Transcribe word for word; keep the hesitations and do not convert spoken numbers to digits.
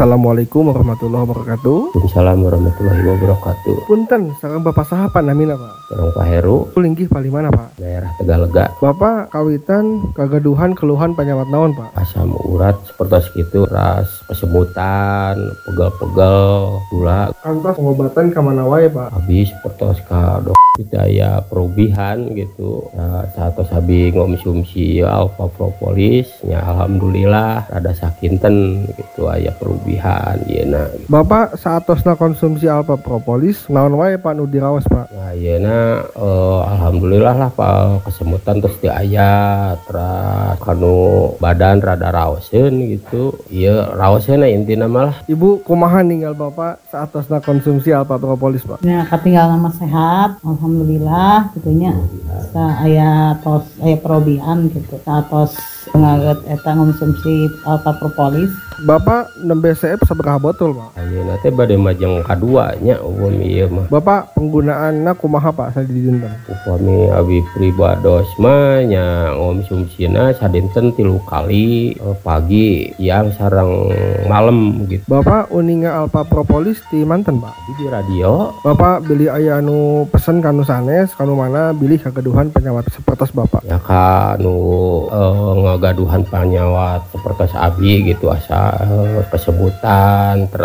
Assalamualaikum warahmatullahi wabarakatuh. Waalaikumsalam warahmatullahi wabarakatuh. Punten, sareng Bapak saha namina Pak? Sareng Pak Heru, Linggih paling mana Pak? daerah Tegalega. Bapak kawitan kagaduhan keluhan penyawat naon Pak? Asam urat seperti itu, ras kesemutan, pegel-pegel, gula. Kantos pengobatan kemana wae Pak? Habis seperti ka dok daya perubihan gitu. Nah, saat sabi ngomsumsi alfa propolis, ya alhamdulillah rada sakinten gitu aya perubihan yeuna. Bapak saatosna konsumsi alfa propolis naon wae Pak nu diraos Pak? Nah, yeuna eh, alhamdulillah lah Pak kesemutan terus di aya terus kanu badan rada raoseun gitu. Ieu raoseun intina malah. Ibu kumaha ninggal Bapak saatosna konsumsi alfa propolis Pak? Ya katinggal nama sehat alhamdulillah gitunya. Sa aya tos aya perobihan gitu. Satos ngaget eta ngonsumsi alfa propolis. Bapak nembe C F sabaraha botol Pak? Ayeuna teh bade majeng kadua nya upami ieu mah. Bapak penggunaanna kumaha Pak sadidinten? Upami abi pribados mah nya ngonsumsina sadinten tilu kali eh, pagi, siang sareng malam gitu. Bapak uninga alfa propolis ti manten Pak? Di radio Bapak bilih aya anu pesen kanu sanes kanu mana bilih kagaduhan penyawat sepertos Bapak? ya kanu eh, ngagaduhan panyawat seperti abi gitu asa eh, kesebutan